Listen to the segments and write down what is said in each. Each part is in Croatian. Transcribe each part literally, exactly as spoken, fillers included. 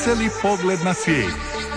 Veseli pogled na svijet.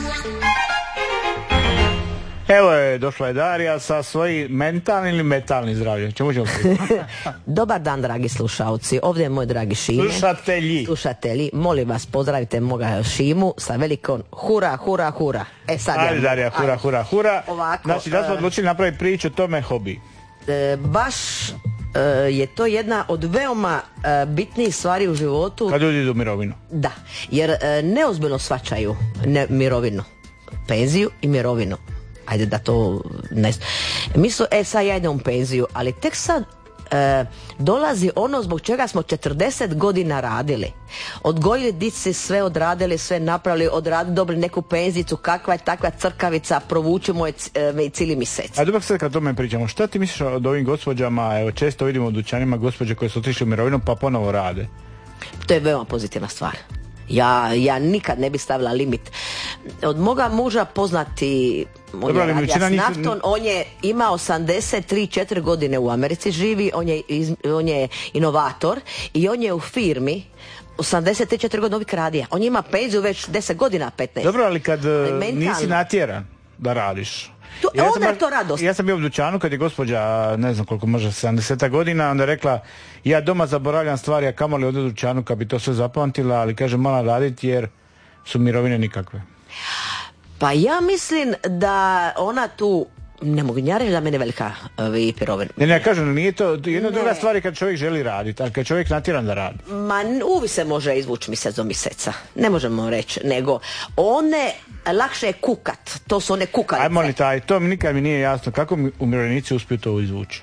Evo je, došla je Darija sa svojim mentalnim ili metalnim zdravljem. Čemu ćemo pričati? Dobar dan, dragi slušalci. Ovdje je moj dragi Šime. Slušatelji. Slušatelji. Molim vas, pozdravite moga Šimu sa velikom hura, hura, hura. E sad Ajde, ja... Darija, hura, Ajde. hura, hura. Ovako, Znači, da smo odlučili napraviti priču o tome hobi. E, baš e, je to jedna od veoma e, bitnijih stvari u životu. Kad ljudi idu u mirovinu. Da, jer e, neozbiljno shvaćaju ne, mirovinu, penziju i mirovinu. Ajde da to ne... Misle, e sad ja idem u penziju, ali tek sad e, dolazi ono zbog čega smo četrdeset godina radili. Odgojili dici, sve odradili, sve napravili, odradili, dobili neku penzicu, kakva je takva crkavica, provučemo je e, cijeli mjesec. A dobro, sad kad o tome pričamo, šta ti misliš o ovim gospođama? Evo, često vidimo u dućanima gospođe koje su otišle u mirovinu pa ponovo rade. To je veoma pozitivna stvar. Ja, ja nikad ne bi stavila limit. Od moga muža poznati, on Dobro, je radio s njih... naftom, on je ima osamdeset tri četiri godine u Americi živi, on je, iz, on je inovator i on je u firmi osamdeset tri četiri godine ovih radija. On ima penziju već deset godina, petnaest. Dobro, ali kad ali nisi natjeran da radiš. To, ja onda je to radost. Ja sam bio u dućanu kad je gospođa, ne znam koliko, možda sedamdeset godina, onda je rekla, ja doma zaboravljam stvari, a kamoli ovdje u dućanu kad bi to sve zapamtila, ali kaže, moram raditi jer su mirovine nikakve. Pa ja mislim da ona tu ne mogu njariti da mene velika uh, pirovina. Ne, ne, kažem, nije to, jedna druga stvar je kad čovjek želi raditi, ali kad čovjek natjeran da radi. Ma uvijek se može izvući mjesec do mjeseca, ne možemo reći, nego one lakše je kukat, to su one kukalice. Aj, molim taj, to mi nikad mi nije jasno, kako mi umirovljenici uspiju to izvući.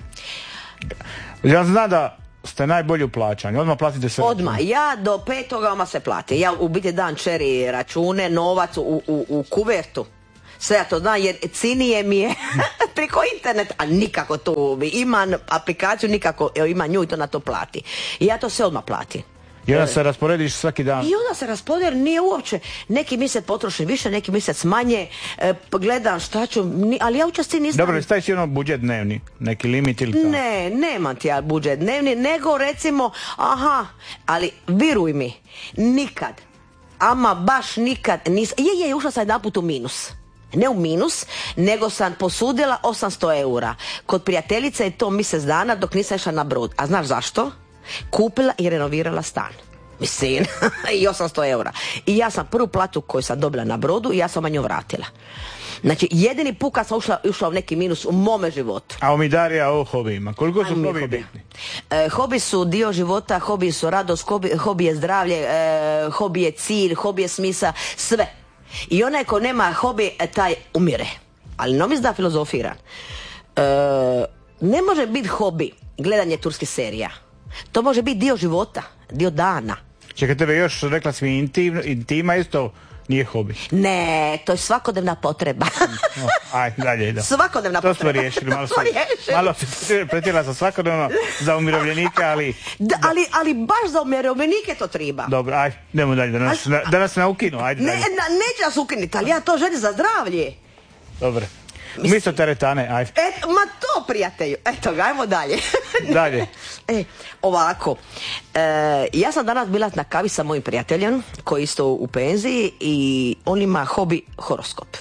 Ja znam da ste najbolji u plaćanju, odmah platite sve. Odmah, ja do petoga odmah se plati, ja u biti dan čeri račune, novac u, u, u kuvertu. Sve ja to znam jer cinije mi je preko interneta, a nikako to imam aplikaciju, nikako ima nju i to na to plati. I ja to sve odmah plati. I onda se rasporediš svaki dan. I onda se rasporedi, nije uopće, neki mjesec potrošim više, neki mjesec manje, e, gledam šta ću, ni, ali ja učesti nisam... Dobro, staviš si ono budžet dnevni, neki limit ili tako? Ne, nemam ti ja budžet dnevni, nego recimo, aha, ali viruj mi, nikad, ama baš nikad nisam, je, je, ušla sam jedan put u minus. Ne u minus, nego sam posudila osamsto eura. Kod prijateljice je to mjesec dana dok nisam išla na brod. A znaš zašto? Kupila i renovirala stan. Mislim, i osamsto eura. I ja sam prvu platu koju sam dobila na brodu i ja sam nju vratila. Znači, jedini put kad sam ušla, ušla u neki minus u mome životu. A o mi Darija o hobijima. Koliko su hobi bitni? E, hobi su dio života, hobi su radost, hobi, hobi je zdravlje, e, hobi je cilj, hobi je smisa, sve. I onaj ko nema hobi, taj umire. Ali ne mislim da filozofiram. E, ne može biti hobi gledanje turskih serija. To može biti dio života, dio dana. Čekaj, tebe još rekla si mi intim, intima isto nije hobi. Ne, to je svakodnevna potreba. No, aj, dalje idemo. Svakodnevna to potreba. To smo riješili, malo, to smo riješili. malo se pretjela sam svakodnevno za umirovljenika, ali... Da, ali... Ali baš za umirovljenike to treba. Dobro, aj, idemo dalje, da nas, ali, da nas ne ukinu, ajde ne, dalje. Na, neće nas ukinuti, ali ja to želim za zdravlje. Dobro. Umjesto teretane, ajde. Et, ma to, prijatelju. Eto ga, ajmo dalje. Dalje. E, ovako. E, ja sam danas bila na kavi sa mojim prijateljem, koji je isto u penziji i on ima hobi horoskop.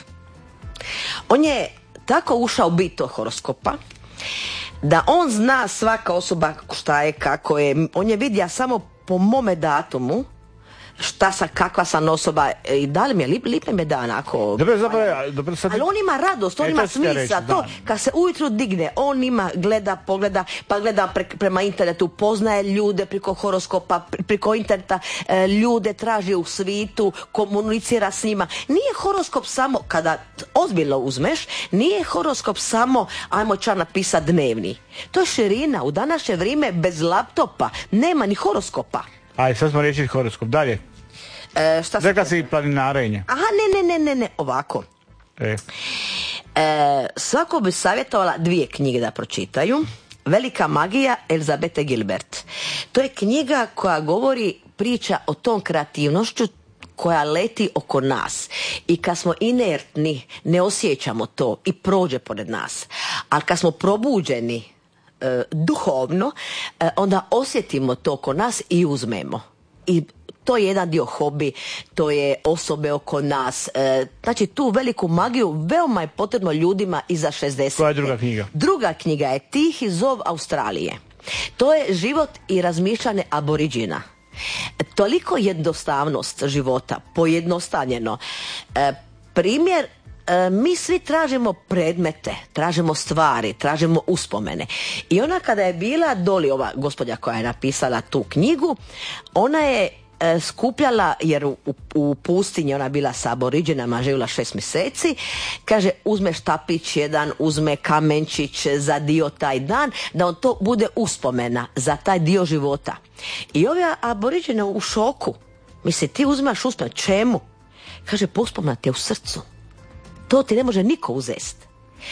On je tako ušao bit tog horoskopa, da on zna svaka osoba šta je, kako je. On je vidio samo po mome datumu šta sam, kakva sam osoba i da li mi je lip, lipe me da onako. Dobro, zapravo, dobro, sad... Ali on ima radost, on e, ima smisla, to kad se ujutru digne, on ima, gleda, pogleda, pa gleda pre, prema internetu, poznaje ljude preko horoskopa, preko interneta, e, ljude traži u svitu, komunicira s njima. Nije horoskop samo, kada ozbiljno uzmeš, nije horoskop samo, ajmo čar napisat dnevni. To je širina, u današnje vrijeme bez laptopa nema ni horoskopa. Aj, sad smo riješili horoskop, dalje. E, šta Rekla si planinarenje. Aha, ne, ne, ne, ne, ne, ovako. E. E, svako bi savjetovala dvije knjige da pročitaju. Velika magija Elizabete Gilbert. To je knjiga koja govori, priča o tom kreativnošću koja leti oko nas. I kad smo inertni, ne osjećamo to i prođe pored nas. Ali kad smo probuđeni e, duhovno, e, onda osjetimo to oko nas i uzmemo. I To je jedan dio hobi, to je osobe oko nas. E, znači tu veliku magiju veoma je potrebno ljudima iza šezdeset. Koja je druga knjiga? Druga knjiga je Tihi zov Australije. To je život i razmišljanje aboriđina. Toliko jednostavnost života, pojednostavljeno. E, primjer, e, mi svi tražimo predmete, tražimo stvari, tražimo uspomene. I ona kada je bila Doli, ova gospođa koja je napisala tu knjigu, ona je e, skupljala, jer u, u pustinji ona bila sa aboriđinama, živjela šest mjeseci, kaže uzme štapić jedan, uzme kamenčić za dio taj dan, da on to bude uspomena za taj dio života. I ove aboriđene u šoku, misli ti uzimaš uspomenu, čemu? Kaže uspomena ti je u srcu, to ti ne može niko uzeti.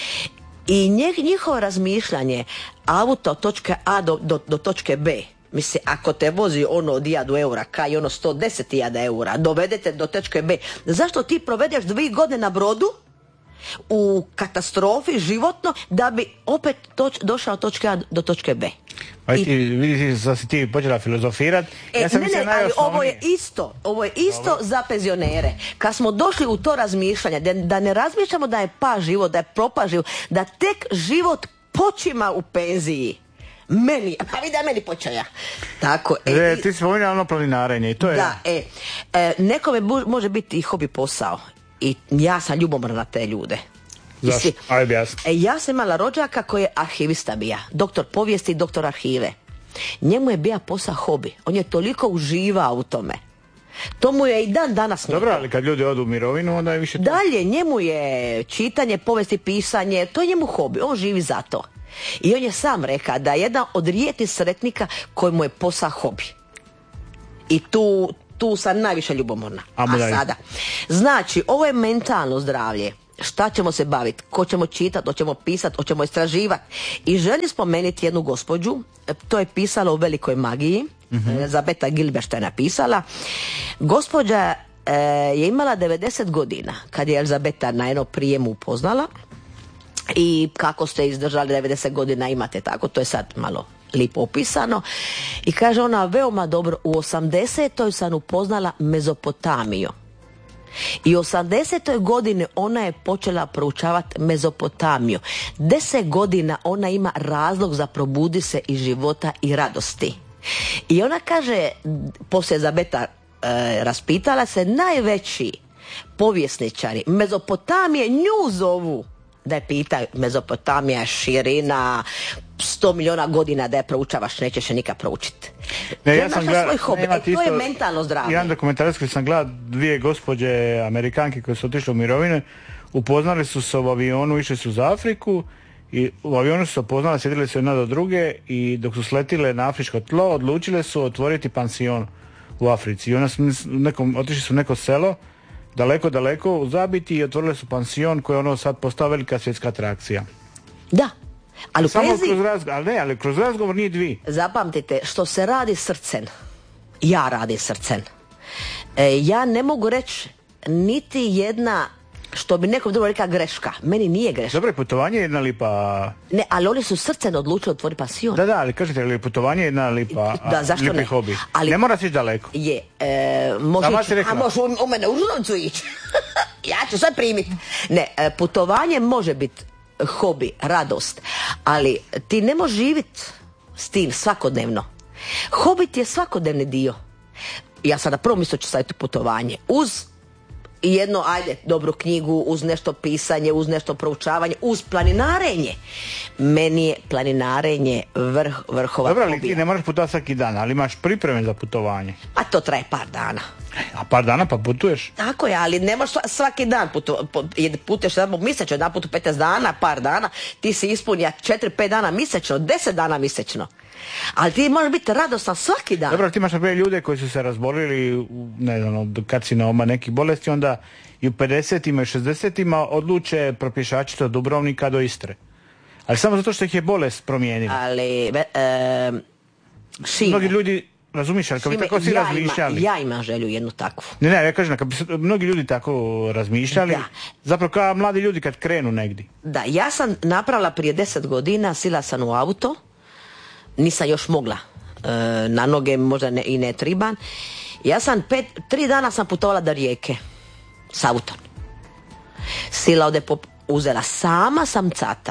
I njihovo razmišljanje, auto od točke A do, do, do točke B, misli, ako te vozi ono od hiljadu eura, kaj ono sto deset hiljada eura, dovedete do točke B, zašto ti provedeš dvije godine na brodu u katastrofi životno da bi opet toč, došao od točke A do točke B? Pa ti vidiš da si ti počela filozofirat. E, ja sam ne, ne, ali ovo je isto, ovo je isto Dobro. Za penzionere. Kad smo došli u to razmišljanje, da, da ne razmišljamo da je pa život, da je propa život, da tek život počima u penziji. Meni, pa vidi da meni počeja. Tako, e, e, ti si spominjala ono planinarenje i to je... Da, e, e nekome bu, može biti i hobi posao. I ja sam ljubomorna na te ljude. Zašto? Ajde jasno. E, ja sam imala rođaka koji je arhivista bija. Doktor povijesti i doktor arhive. Njemu je bija posao hobi. On je toliko uživao u tome. To mu je i dan danas. Dobro, ali kad ljudi odu u mirovinu, onda je više... Dalje, njemu je čitanje, povijesti, pisanje, to je njemu hobi. On živi za to. I on je sam rekao da je jedan od rijetkih sretnika koji mu je posao hobi. I tu, tu sam najviše ljubomorna. A, A sada, znači, ovo je mentalno zdravlje. Šta ćemo se baviti, ko ćemo čitati, hoćemo pisati, hoćemo istraživati. I želim spomenuti jednu gospođu, to je pisala u Velikoj magiji, mm-hmm. Elizabeta Gilbert je napisala. Gospođa e, je imala devedeset godina kad je Elizabeta na jedno prijemu upoznala. I kako ste izdržali devedeset godina imate tako, to je sad malo lipo opisano. I kaže ona veoma dobro, u osamdesetoj sam upoznala Mezopotamiju. I u osamdesetoj godine ona je počela proučavati Mezopotamiju. Deset godina ona ima razlog za probudi se iz života i radosti. I ona kaže, poslije Elizabeta e, raspitala se, najveći povjesničari Mezopotamije nju zovu da je pitaju. Mezopotamija je širina sto milijuna godina da je proučavaš, nećeš je nikad proučiti. Ne, ja sam gleda, e, to je mentalno zdravlje. Jedan dokumentarac koji sam gledao, dvije gospođe Amerikanke koje su otišle u mirovine, upoznali su se u avionu, išli su za Afriku i u avionu su se upoznali, sjedili su jedna do druge i dok su sletile na afričko tlo, odlučile su otvoriti pansion u Africi. I ona su nekom, otišli su u neko selo daleko, daleko u zabiti i otvorile su pansion koji je ono sad postao velika svjetska atrakcija. Da, ali u Samo pezi... kroz razgovor, ali ne, ali kroz razgovor nije dvi. Zapamtite, što se radi srcem, ja radi srcem. E, ja ne mogu reći niti jedna, što bi nekom drugom rekao, greška. Meni nije greška. Dobro, putovanje je jedna lipa... Ne, ali oni su srcem odlučili otvoriti pansion. Da, da, ali kažete, ali putovanje je jedna lipa, da, zašto lipi ne? hobi. Ali, ne mora si daleko. Je, e, može ići, a može u, u mene u Žunovcu ići. Ja ću sve primiti. Ne, e, putovanje može biti hobi, radost, ali ti ne možeš živjeti s tim svakodnevno. Hobi ti je svakodnevni dio. Ja sada prvo mislo ću staviti putovanje uz jedno, ajde, dobru knjigu, uz nešto pisanje, uz nešto proučavanje, uz planinarenje. Meni je planinarenje vrh, vrhova Dobro, hobija. ali ti ne moraš putovati svaki dan, ali imaš pripreme za putovanje. A to traje par dana. A par dana pa putuješ? Tako je, ali ne možeš svaki dan putovati. Putuješ samo mjesečno, jedan put u petnaest dana, par dana, ti si ispunja četiri pet dana mjesečno, deset dana mjesečno. Ali ti možeš biti radostan svaki dan. Dobro, ti imaš na primjer ljude koji su se razbolili, ne znam, od karcinoma nekih bolesti, onda i u pedesetima i šezdesetima odluče propješačiti od Dubrovnika do Istre. Ali samo zato što ih je bolest promijenila. Ali, e, Šime. Mnogi ljudi, razumiješ, ali kad bi tako si ja razmišljali. Ima, ja imam želju jednu takvu. Ne, ne, ja kažem, kad bi mnogi ljudi tako razmišljali, da. Zapravo kao mladi ljudi kad krenu negdje. Da, ja sam napravila prije deset godina, sila sam u auto, nisam još mogla e, na noge, možda ne, i ne triban, Ja sam pet, tri dana sam putovala do Rijeke s autom. Sila ode po, uzela sama sam cata.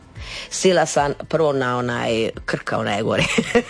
Sila sam prvo na onaj Krka, onaj gore,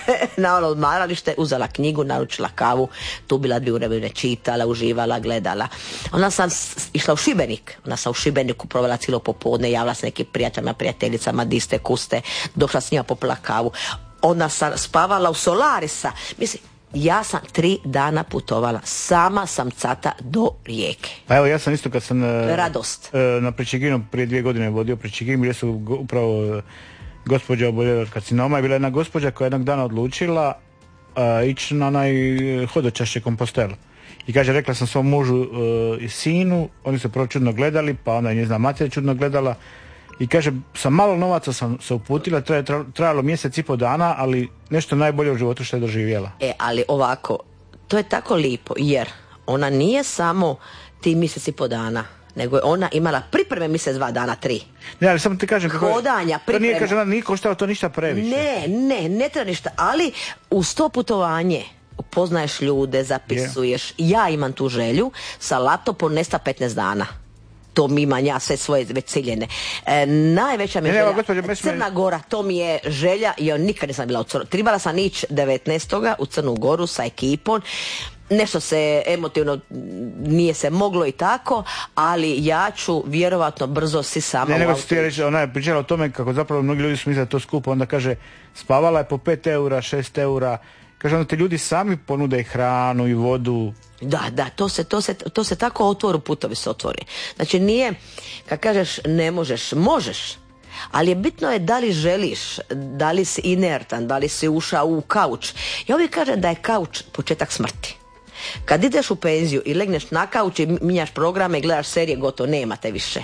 na ono odmaralište, uzela knjigu, naručila kavu, tu bila dvije ure, čitala, uživala, gledala. Onda sam išla u Šibenik, onda sam u Šibeniku provela cijelo popodne, javila se nekim prijateljima, prijateljicama, diste, kuste, došla s njima, popila kavu. Onda sam spavala u Solarisa. Mislim, ja sam tri dana putovala, sama sam cata do Rijeke. Pa evo, ja sam isto kad sam radost na Prečeginu prije dvije godine vodio Prečegin, gdje su upravo gospođa oboljela od karcinoma, je bila jedna gospođa koja jednog dana odlučila uh, ići na onaj hodočašće Kompostel. I kaže, rekla sam svom mužu uh, i sinu, oni su prvo čudno gledali, pa onda je njezina mater čudno gledala. I kaže, sa malo novaca sam se uputila, to je trajalo mjesec i po dana, ali nešto najbolje u životu što je doživjela. E, ali ovako, to je tako lipo, jer ona nije samo ti mjesec i po dana, nego je ona imala pripreme mjesec, dva dana, tri. Ne, ali samo ti kažem, hodanja, to priprema. nije, kaže, ona nije koštalo to ništa previše. Ne, ne, ne treba ništa, ali uz to putovanje upoznaješ ljude, zapisuješ. Yeah. Ja imam tu želju, sa laptopom nesta petnaest dana. To mi imam ja sve svoje već ciljene. E, najveća mi je želja, gospođo, Crna Gora, to mi je želja, ja nikad nisam bila u Crnu. Trebala sam ići devetnaestoga u Crnu Goru sa ekipom. Nešto se emotivno nije se moglo i tako, ali ja ću vjerovatno brzo si sama. Ne, nego ti reći, ona je pričala o tome kako zapravo mnogi ljudi su mislili da to skupo, onda kaže, spavala je po pet eura, šest eura, kaže, onda ti ljudi sami ponude i hranu i vodu. Da, da, to se, to se, to se tako otvoru, putovi se otvori. Znači nije, kad kažeš ne možeš, možeš, ali je bitno je da li želiš, da li si inertan, da li si ušao u kauč. Ja uvijek kažem da je kauč početak smrti. Kad ideš u penziju i legneš na kauč i minjaš programe i gledaš serije, gotovo, nema te više.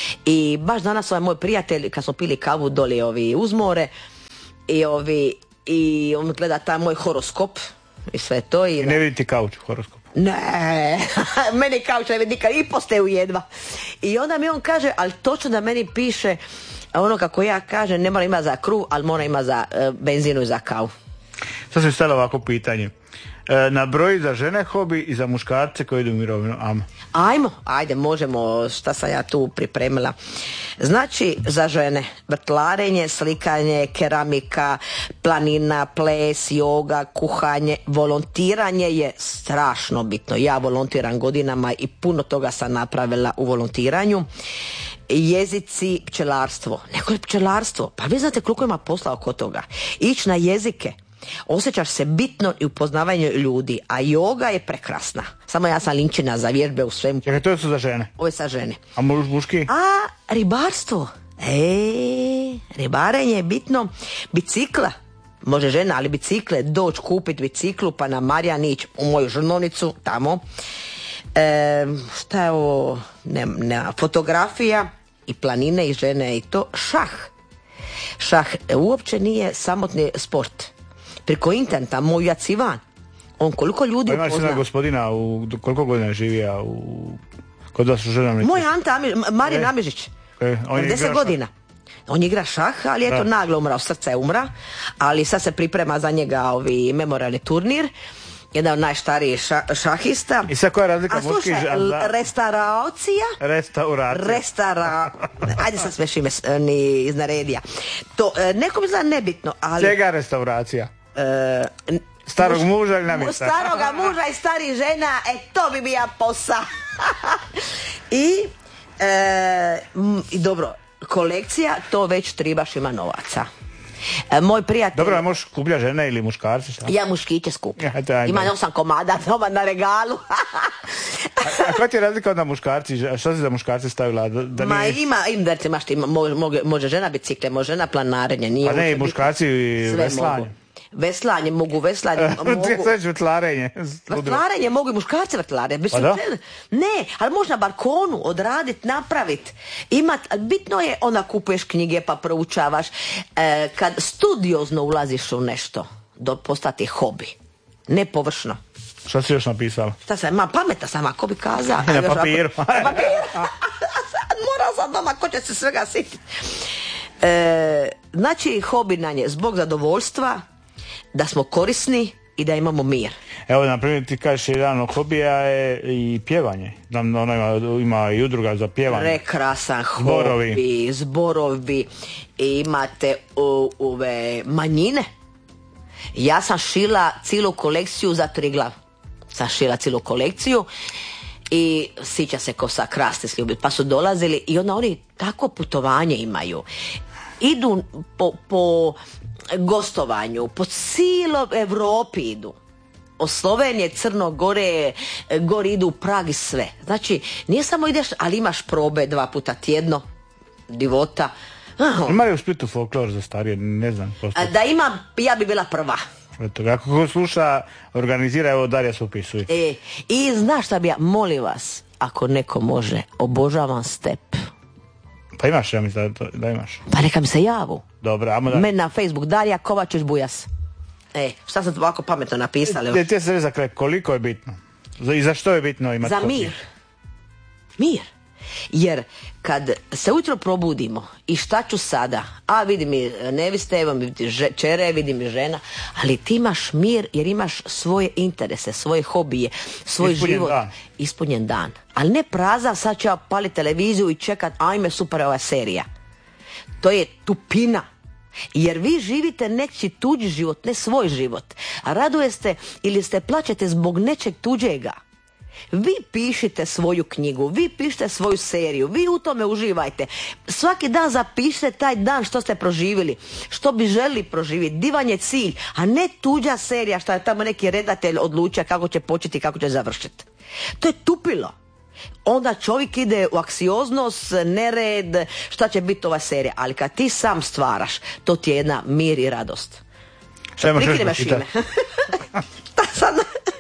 I baš danas ovaj moj prijatelj, kad smo pili kavu doli ovi uz more, i ovi, i on gleda taj moj horoskop i sve to. I, I ne vidite kauč u horoskopu. Ne, meni kauč ne vidi nikad, i postaju jedva. I onda mi on kaže, ali točno da meni piše ono kako ja kažem, ne mora ima za kruh, ali mora ima za uh, benzinu i za kavu. Sad sam stavila ovako pitanje. E, na broj za žene hobi i za muškarce koji idu u mirovinu. Ama. Ajmo, ajde, možemo, šta sam ja tu pripremila. Znači, za žene, vrtlarenje, slikanje, keramika, planina, ples, joga, kuhanje, volontiranje je strašno bitno. Ja volontiram godinama i puno toga sam napravila u volontiranju. Jezici, pčelarstvo. Neko je pčelarstvo. Pa vi znate koliko ima posla oko toga. Ići na jezike. Osjećaš se bitno i upoznavanje ljudi, a joga je prekrasna. Samo ja sam linčina za vježbe u svemu. Čekaj, to su za žene. Ovo je za žene. A muški? A ribarstvo. E, ribarenje je bitno. Bicikla. Može žena, ali bicikle, doći kupiti biciklu pa na Marijan ići u moju žrnovnicu, tamo. E, šta je ovo? Ne, ne, fotografija i planine i žene i to. Šah. Šah uopće nije samotni sport. Preko interneta, moj jac Ivan, on koliko ljudi upozna. Pa imaš se gospodina, u, koliko godina živija u, kod vas u žrnovnici? Moj Anta Amiž, Marin e, Amižić, e, deset godina. On igra šah, ali eto, naglo umrao, srce je umra, ali sad se priprema za njega ovi memorialni turnir. Jedan od najstarijih ša, šahista. I sad koja je razlika? A slušaj, za... restauracija. Restauracija. Restaura... Ajde sad sve šime ni iznaredija. To, neko mi zna nebitno, ali... Čega restauracija? E, starog muža ili namjesta? Staroga muža i starih žena, e to bi bija posa. I, e, i dobro, kolekcija, to već tribaš ima novaca. E, moj prijatelj... Dobro, možeš kuplja žene ili muškarci? Šta? Ja muškiće skupljam. Ja, ima osam komada doma na regalu. a, a koja ti je razlika od na muškarci? Što si za muškarci stavila? Da, da Ma nije... ima, im da imaš ti, može, može žena bicikle, može žena planarenje. Nije a ne, i muškarci i veslanje. Veslanje, mogu veslanje. mogu... vrtlarenje. Vrtlarenje mogu i muškarci vrtlare. Pa da? Ne, ali može na balkonu odraditi, napraviti. Imat, bitno je, onda kupuješ knjige pa proučavaš. E, kad studiozno ulaziš u nešto, do postati hobi. Ne površno. Šta si još napisala? Šta sam, ma pametna sam, ako bi kazala. Na papiru. Na papiru. Mora sam doma, ko će se svega sititi. E, znači, hobi nam je zbog zadovoljstva, da smo korisni i da imamo mir. Evo, na primjer, ti kažeš jedan od hobija je i pjevanje. Znam, ona ima, ima i udruga za pjevanje. Prekrasan Zborovi. hobi, zborovi. Imate u, ove manjine. Ja sam šila cijelu kolekciju za Triglav. Sam šila cijelu kolekciju i sića se ko sa krasti sljubiti. Pa su dolazili i onda oni tako putovanje imaju. Idu po, po gostovanju, po cijeloj Europi idu. Od Slovenije, Crno Gore, gore idu u Prag i sve. Znači, nije samo ideš, ali imaš probe dva puta tjedno, divota. Aha. Imaju u Splitu folklor za starije, ne znam. A da ima, ja bi bila prva. Eto, ako ko sluša, organizira, evo Darija se upisuje. E, i znaš šta bi ja, molim vas, ako neko može, obožavam step. Pa imaš, ja mislim da, da imaš. Pa neka mi se javu. Dobro, ajmo da... Men na Facebook, Darija Kovačić Bujas. E, šta sam ovako pametno napisali? Ti ti se za kraj, koliko je bitno? Za, I za što je bitno imati Za hobije? mir. Mir. Jer kad se ujutro probudimo i šta ću sada, a vidi mi neviste, evo mi čere, vidi mi žena, ali ti imaš mir jer imaš svoje interese, svoje hobije, svoj Ispunjen život. dan. Ispunjen dan. Ali ne prazan, sad ću ja paliti televiziju i čekat, ajme super ova serija. To je tupina. Jer vi živite neki tuđi život, ne svoj život. A radujete ili ste plaćete zbog nečeg tuđega. Vi pišite svoju knjigu, vi pišite svoju seriju, vi u tome uživajte. Svaki dan zapišite taj dan što ste proživjeli, što bi željeli proživjeti. Divan je cilj, a ne tuđa serija što je tamo neki redatelj odlučio kako će početi i kako će završiti. To je tupilo. Onda čovjek ide u anksioznost, nered, šta će biti ova serija. Ali kad ti sam stvaraš, to ti je jedna mir i radost. Šta imaš još Prikri me pročitati? Šime. Sad...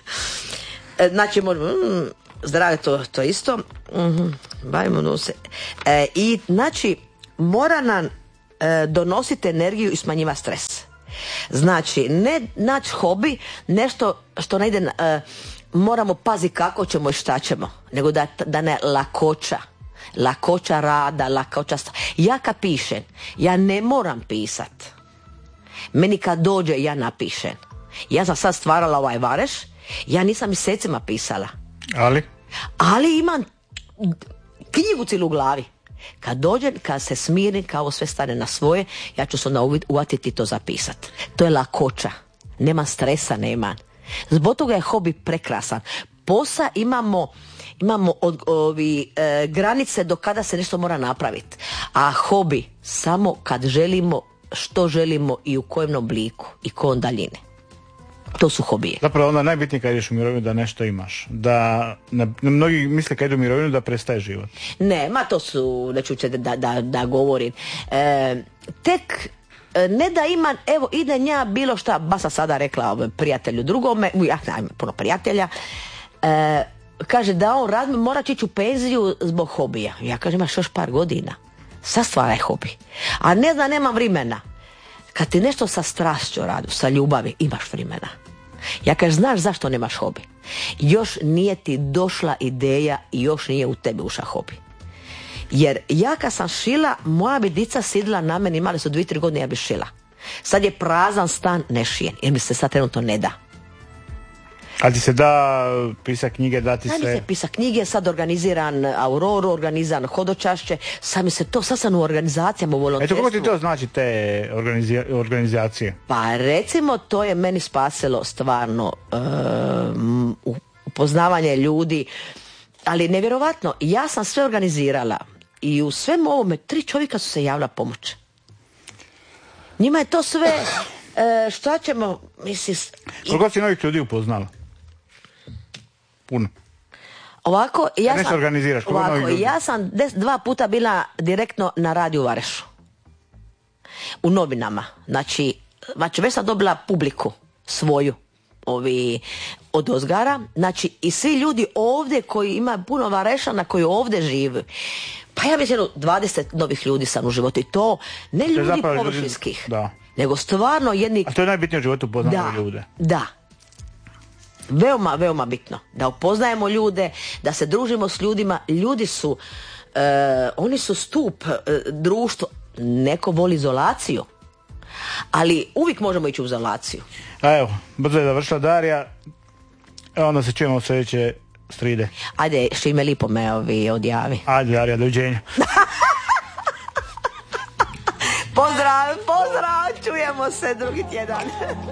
Znači, mm, zdravlje to, to isto. Mm-hmm. Bavimo se. E, I znači, mora nam e, donositi energiju i smanjiva stres. Znači, ne naći hobi, nešto što ne ide, e, moramo paziti kako ćemo i šta ćemo, nego da, da ne lakoća. Lakoća rada, lakoća... Sta... Ja kad pišem, ja ne moram pisat. Meni kad dođe, ja napišem. Ja sam sad stvarala ovaj Vareš, ja nisam mjesecima pisala. Ali? Ali imam knjigu cijelu u glavi. Kad dođem, kad se smirim, kao sve stane na svoje, ja ću se onda uvatiti to zapisat. To je lakoća. Nema stresa, nema. Zbog toga je hobi prekrasan. Posa imamo, imamo od, ovi, e, granice do kada se nešto mora napraviti. A hobi samo kad želimo, što želimo i u kojem obliku i kojom daljine. To su hobije. Zapravo onda najbitnije kad ideš u mirovinu da nešto imaš. Da, na, mnogi misle kad idu u mirovinu da prestaje život. Ne, ma to su, neću će da, da, da govorim. E, tek, ne da imam, evo ide nja bilo šta, ba sam sada rekla prijatelju drugome, ja imam puno prijatelja, e, kaže da on rad, mora ići u penziju zbog hobija. Ja kažem, imaš još par godina. Sad stvaraj hobi. A ne da nemam vremena. Kad ti nešto sa strašću radu, sa ljubavi, imaš vremena. Ja kažem, znaš zašto nemaš hobi? Još nije ti došla ideja i još nije u tebi ušla hobi. Jer ja kad sam šila, moja bi dica sidila na meni, imali su dvije, tri godine, ja bi šila. Sad je prazan stan, ne šijen, jer mi se sad trenutno ne da. A ti se da pisa knjige, da ti Da mi se... se pisa knjige, sad organiziran Auroru, organiziran hodočašće, sad mi se to, sad sam u organizacijama, u volonterstvu. Eto, kako ti to znači te organizija- organizacije? Pa recimo, to je meni spasilo stvarno um, upoznavanje ljudi, ali nevjerovatno, ja sam sve organizirala i u svemu ovome tri čovjeka su se javila pomoć. Njima je to sve, uh, šta ćemo, mislim... Koliko si novih ljudi upoznala? Puno. Ovako, ja Nešto sam, organiziraš, koliko ovako, novih ljudi? ja sam des, dva puta bila direktno na radiju u Varešu. U novinama. Znači, znači već sam dobila publiku svoju ovi, od Ozgara. Znači, i svi ljudi ovdje koji ima puno Varešana koji ovdje žive. Pa ja mislim, dvadeset novih ljudi sam u životu. I to ne ljudi zapravo ljudi- površinskih. da. Nego stvarno jedni... A to je najbitnije u životu, upoznamo Da, ljude. da. Veoma, veoma bitno. Da upoznajemo ljude, da se družimo s ljudima. Ljudi su, e, oni su stup e, društva. Neko voli izolaciju. Ali uvijek možemo ići u izolaciju. A evo, brzo je završila Darija. E, onda se čujemo sljedeće sride. Ajde, Šime, lipo me ovi odjavi. Ajde, Darija, doviđenja. Pozdrav, pozdrav, čujemo se drugi tjedan.